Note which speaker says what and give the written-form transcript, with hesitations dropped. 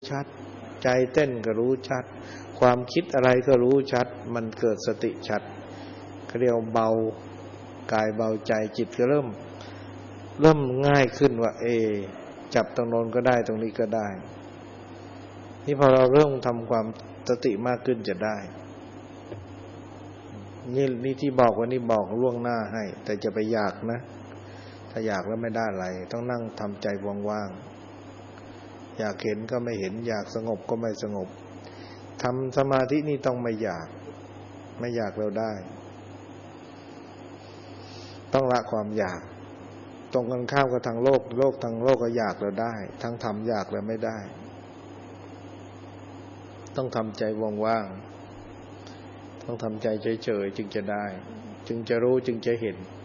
Speaker 1: ชัดใจเต้นก็รู้ชัดความคิดอะไรก็รู้ชัดมันเกิดสติชัดเขาเรียกเบากายเบาใจจิตก็เริ่มง่ายขึ้นว่าจับตรงโน้นก็ได้ตรงนี้ก็ได้นี่พอเราเริ่มทำความสติมากขึ้นจะได้นี่ที่บอกว่านี่บอกล่วงหน้าให้แต่จะไปอยากนะถ้าอยากแล้วไม่ได้อะไรต้องนั่งทำใจว่างๆอยากเห็นก็ไม่เห็นอยากสงบก็ไม่สงบทำสมาธินี่ต้องไม่อยากแล้วได้ต้องละความอยากตรงกันข้ามกับทางโลกทางโลกก็อยากแล้วได้ทั้งทำอยากแล้วไม่ได้ต้องทำใจว่างๆต้องทำใจเฉยๆจึงจะได้จึงจะรู้จึงจะเห็น